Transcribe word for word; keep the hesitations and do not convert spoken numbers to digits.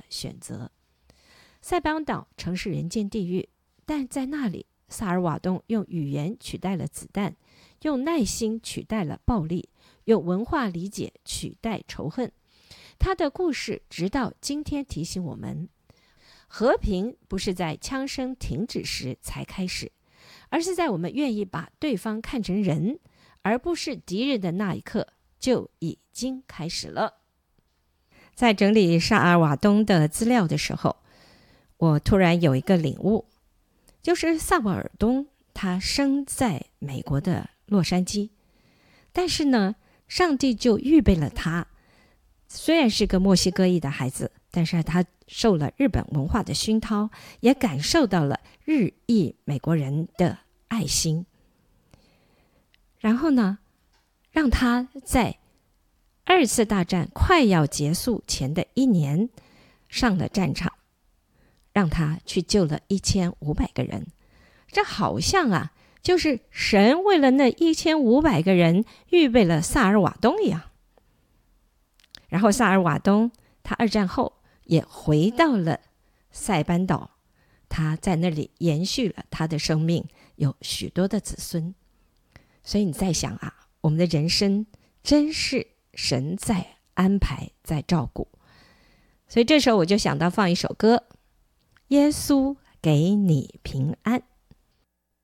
选择。塞班岛曾是人间地狱，但在那里，萨尔瓦东用语言取代了子弹，用耐心取代了暴力，用文化理解取代仇恨。他的故事直到今天提醒我们，和平不是在枪声停止时才开始，而是在我们愿意把对方看成人，而不是敌人的那一刻就已经开始了。在整理萨尔瓦东的资料的时候，我突然有一个领悟，就是萨瓦尔东他生在美国的洛杉矶，但是呢，上帝就预备了他，虽然是个墨西哥裔的孩子，但是他受了日本文化的熏陶，也感受到了日裔美国人的爱心，然后呢，让他在二次大战快要结束前的一年上了战场，让他去救了一千五百个人。这好像啊，就是神为了那一千五百个人预备了萨尔瓦东一样。然后萨尔瓦东他二战后也回到了塞班岛，他在那里延续了他的生命，有许多的子孙。所以你在想啊，我们的人生真是神在安排，在照顾。所以这时候我就想到放一首歌，耶稣给你平安。